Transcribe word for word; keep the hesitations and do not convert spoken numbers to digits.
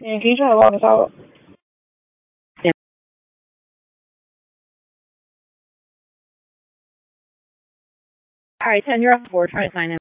Yeah, can you try to log us out? Yeah. Alright, ten, you're off board. Try to sign in.